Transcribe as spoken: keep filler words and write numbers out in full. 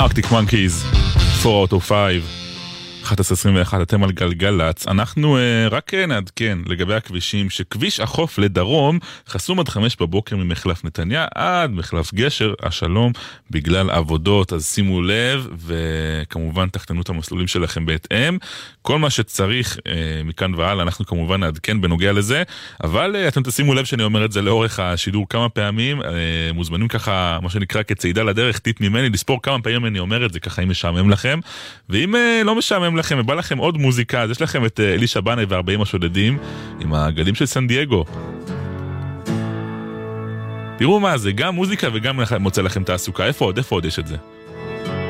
Arctic Monkeys, four out of five, אחת עשרה עשרים ואחת, אתם על גלגלץ. אנחנו uh, רק נעדכן לגבי הכבישים, שכביש החוף לדרום חסום עד חמש בבוקר ממחלף נתניה עד מחלף גשר השלום בגלל עבודות, אז שימו לב, וכמובן תחתנו את המסלולים שלכם בהתאם. כל מה שצריך uh, מכאן והלאה אנחנו כמובן נעדכן בנוגע לזה, אבל uh, אתם תשימו לב שאני אומר את זה לאורך השידור כמה פעמים, uh, מוזמנים ככה מה שנקרא כצעידה לדרך, טיפ ממני, לספור כמה פעמים אני אומר את זה, ככה אם משעמם לכם, ואם uh, לא משעמם לכם ובא לכם עוד מוזיקה, אז יש לכם את אלישע בנאי ו-ארבעים השודדים עם הגלים של סן דייגו. תראו מה זה, גם מוזיקה וגם מוצא לכם תעסוקה. איפה עוד? איפה עוד יש את זה?